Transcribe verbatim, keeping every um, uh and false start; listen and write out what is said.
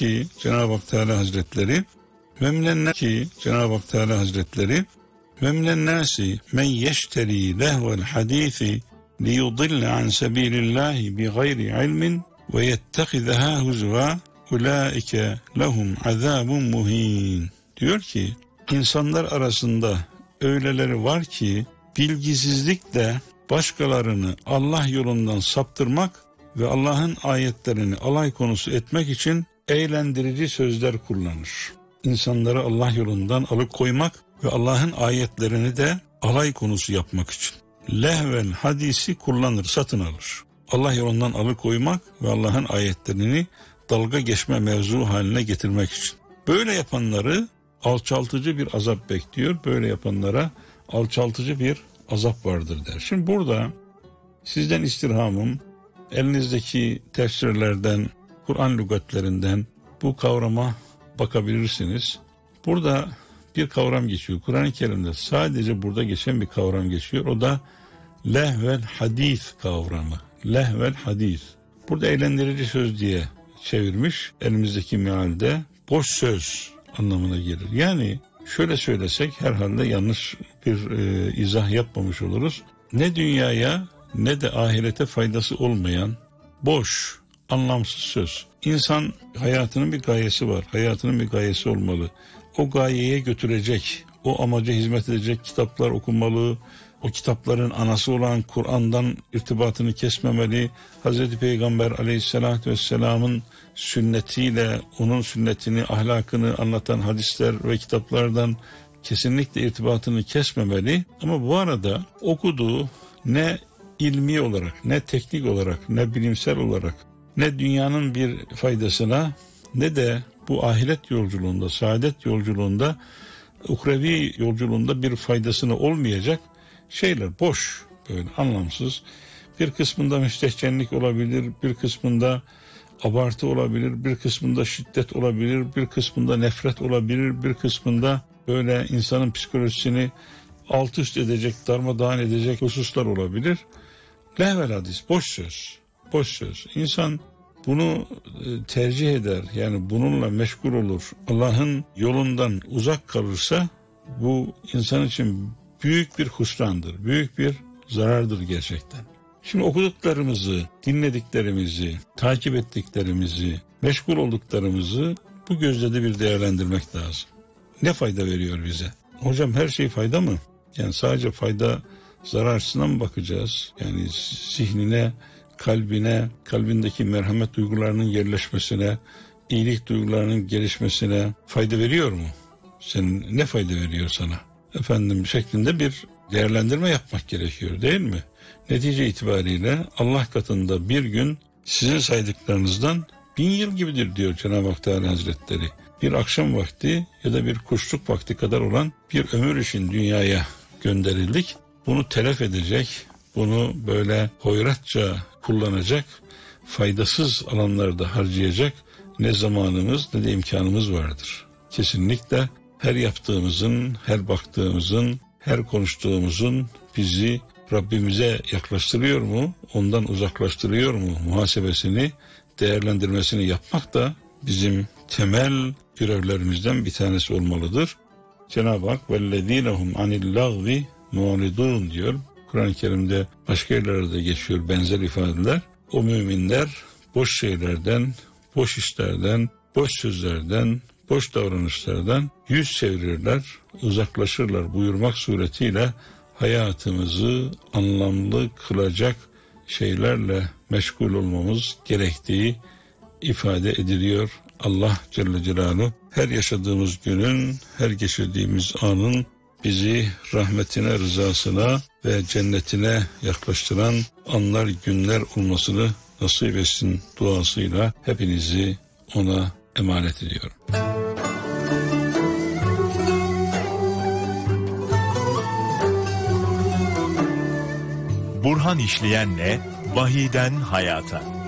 ki Cenab-ı Hak Teala Hazretleri ve minen ki Cenab-ı Hak Teala Hazretleri ve minen nasi men yeşteri lehvel hadisi liyudille an sebilillahi bi gayri ilmin ve yettehizaha huzva ulaike lehum azabun muhin. Diyor ki insanlar arasında öyleleri var ki bilgisizlikle başkalarını Allah yolundan saptırmak ve Allah'ın ayetlerini alay konusu etmek için eğlendirici sözler kullanır. İnsanları Allah yolundan alıkoymak ve Allah'ın ayetlerini de alay konusu yapmak için. Lehvel hadisi kullanır, satın alır. Allah yolundan alıkoymak ve Allah'ın ayetlerini dalga geçme mevzu haline getirmek için. Böyle yapanları alçaltıcı bir azap bekliyor. Böyle yapanlara alçaltıcı bir azap vardır der. Şimdi burada sizden istirhamım, elinizdeki tefsirlerden, Kur'an lügatlerinden bu kavrama bakabilirsiniz. Burada bir kavram geçiyor. Kur'an-ı Kerim'de sadece burada geçen bir kavram geçiyor. O da lehvel hadis kavramı. Lehvel hadis. Burada eğlendirici söz diye çevirmiş. Elimizdeki mealde boş söz anlamına gelir. Yani şöyle söylesek herhalde yanlış bir e, izah yapmamış oluruz. Ne dünyaya ne de ahirete faydası olmayan boş, anlamsız söz. İnsan hayatının bir gayesi var. Hayatının bir gayesi olmalı. O gayeye götürecek, o amaca hizmet edecek kitaplar okunmalı. O kitapların anası olan Kur'an'dan irtibatını kesmemeli. Hazreti Peygamber aleyhissalatü vesselamın sünnetiyle, onun sünnetini, ahlakını anlatan hadisler ve kitaplardan kesinlikle irtibatını kesmemeli. Ama bu arada okuduğu ne ilmi olarak, ne teknik olarak, ne bilimsel olarak, ne dünyanın bir faydasına, ne de bu ahiret yolculuğunda, saadet yolculuğunda, ukrevi yolculuğunda bir faydasına olmayacak şeyler, boş, böyle anlamsız. Bir kısmında müstehcenlik olabilir, bir kısmında abartı olabilir, bir kısmında şiddet olabilir, bir kısmında nefret olabilir, bir kısmında böyle insanın psikolojisini alt üst edecek, darmadağın edecek hususlar olabilir. Lehvel hadis, boş söz, boş söz. İnsan bunu tercih eder, yani bununla meşgul olur. Allah'ın yolundan uzak kalırsa bu insan için büyük bir husrandır, büyük bir zarardır gerçekten. Şimdi okuduklarımızı, dinlediklerimizi, takip ettiklerimizi, meşgul olduklarımızı bu gözle de bir değerlendirmek lazım. Ne fayda veriyor bize? Hocam her şey fayda mı? Yani sadece fayda, zarar açısından mı bakacağız? Yani zihnine, kalbine, kalbindeki merhamet duygularının yerleşmesine, iyilik duygularının gelişmesine fayda veriyor mu? Sen ne fayda veriyor sana? Efendim şeklinde bir değerlendirme yapmak gerekiyor, değil mi? Netice itibariyle Allah katında bir gün sizin saydıklarınızdan bin yıl gibidir diyor Cenab-ı Hak Teala Hazretleri. Bir akşam vakti ya da bir kuşluk vakti kadar olan bir ömür için dünyaya gönderildik. Bunu telef edecek, bunu böyle hoyratça kullanacak, faydasız alanlarda harcayacak ne zamanımız ne de imkanımız vardır. Kesinlikle her yaptığımızın, her baktığımızın, her konuştuğumuzun bizi Rabbimize yaklaştırıyor mu, ondan uzaklaştırıyor mu muhasebesini, değerlendirmesini yapmak da bizim temel görevlerimizden bir tanesi olmalıdır. Cenab-ı Hak وَالَّذ۪ينَهُمْ عَنِ اللّٰغْوِ مُعْرِضُونَ diyor. Kur'an-ı Kerim'de başka yerlerde geçiyor benzer ifadeler. O müminler boş şeylerden, boş işlerden, boş sözlerden, boş davranışlardan yüz çevirirler, uzaklaşırlar buyurmak suretiyle hayatımızı anlamlı kılacak şeylerle meşgul olmamız gerektiği ifade ediliyor. Allah Celle Celaluhu her yaşadığımız günün, her geçirdiğimiz anın bizi rahmetine, rızasına ve cennetine yaklaştıran anlar, günler olmasını nasip etsin duasıyla hepinizi ona emanet ediyorum. Burhan İşleyen'le Vahiden Hayata.